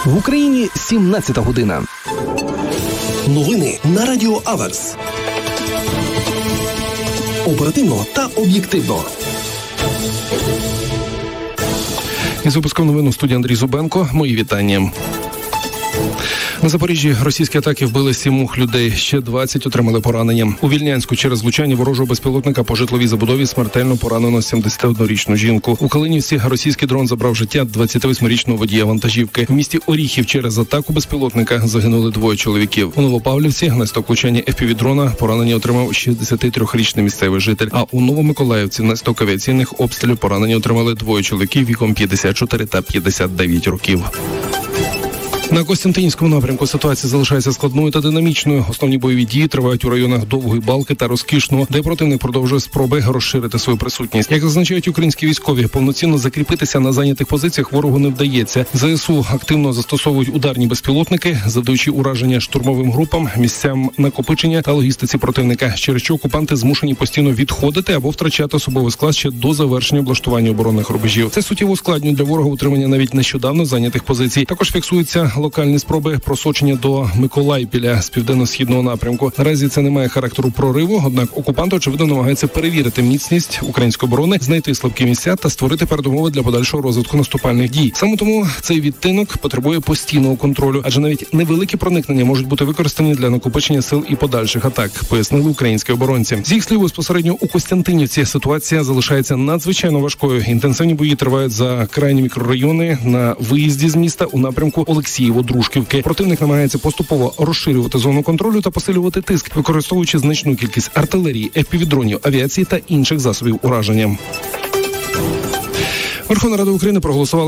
В Україні 17-та година. Новини на Радіо Аверс. Оперативно та об'єктивно. Із випуском новин у студії Андрій Зубенко. Мої вітання. На Запоріжжі російські атаки вбили 7 людей, ще 20 отримали поранення. У Вільнянську через влучання ворожого безпілотника по житловій забудові смертельно поранено 71-річну жінку. У Калинівці російський дрон забрав життя 28-річного водія вантажівки. В місті Оріхів через атаку безпілотника загинули 2 чоловіків. У Новопавлівці наслідок влучання FPV-дрона поранення отримав 63-річний місцевий житель. А у Новомиколаївці наслідок авіаційних обстрілів поранення отримали 2 чоловіків віком 54 та 59 років. На Костянтинівському напрямку ситуація залишається складною та динамічною. Основні бойові дії тривають у районах Довгої Балки та Розкішного, де противник продовжує спроби розширити свою присутність. Як зазначають українські військові, повноцінно закріпитися на зайнятих позиціях ворогу не вдається. ЗСУ активно застосовують ударні безпілотники, завдаючи ураження штурмовим групам, місцям накопичення та логістиці противника, через що окупанти змушені постійно відходити або втрачати особовий склад ще до завершення облаштування оборонних рубежів. Це суттєво ускладнює для ворога утримання навіть нещодавно зайнятих позицій. Також фіксується локальні спроби просочення до Миколайпіля з південно-східного напрямку. Наразі це не має характеру прориву, однак окупанти, очевидно, намагаються перевірити міцність української оборони, знайти слабкі місця та створити передумови для подальшого розвитку наступальних дій. Саме тому цей відтинок потребує постійного контролю, адже навіть невеликі проникнення можуть бути використані для накопичення сил і подальших атак, пояснили українські оборонці. З їх слів, безпосередньо у Костянтинівці ситуація залишається надзвичайно важкою. Інтенсивні бої тривають за крайні мікрорайони на виїзді з міста у напрямку Олексієво-Дружківки. Противник намагається поступово розширювати зону контролю та посилювати тиск, використовуючи значну кількість артилерії, FPV-дронів, авіації та інших засобів ураження. Верховна Рада України проголосувала